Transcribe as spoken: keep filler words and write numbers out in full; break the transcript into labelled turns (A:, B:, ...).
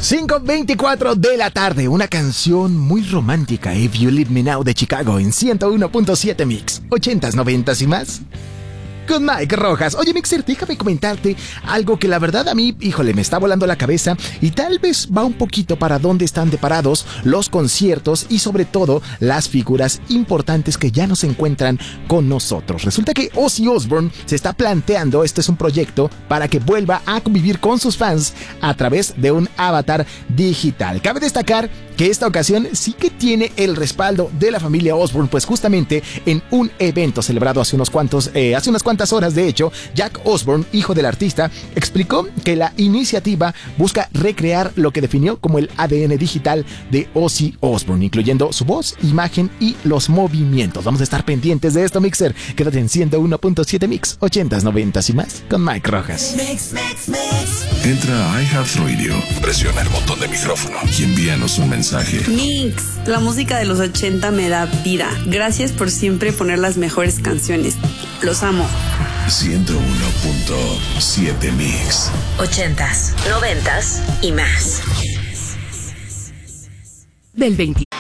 A: cinco veinticuatro de la tarde, una canción muy romántica, If You Leave Me Now de Chicago en ciento uno punto siete Mix, ochentas, noventas y más. Con Mike Rojas. Oye, Mixer, déjame comentarte algo que la verdad a mí, híjole, me está volando la cabeza y tal vez va un poquito para dónde están deparados los conciertos y sobre todo las figuras importantes que ya no se encuentran con nosotros. Resulta que Ozzy Osbourne se está planteando, este es un proyecto para que vuelva a convivir con sus fans a través de un avatar digital. Cabe destacar que esta ocasión sí que tiene el respaldo de la familia Osbourne, pues justamente en un evento celebrado hace unos cuantos, eh, hace unas cuantas horas, de hecho, Jack Osbourne, hijo del artista, explicó que la iniciativa busca recrear lo que definió como el A D N digital de Ozzy Osbourne, incluyendo su voz, imagen y los movimientos. Vamos a estar pendientes de esto, Mixer. Quédate en ciento uno punto siete Mix, ochentas, noventas y más con Mike Rojas.
B: Mix, mix, mix. Entra a iHeartRadio, presiona el botón de micrófono y envíanos un mensaje.
C: Mix, la música de los ochenta me da vida. Gracias por siempre poner las mejores canciones. Los amo.
B: ciento uno punto siete Mix.
D: Ochentas, noventas y más.
E: Del veinte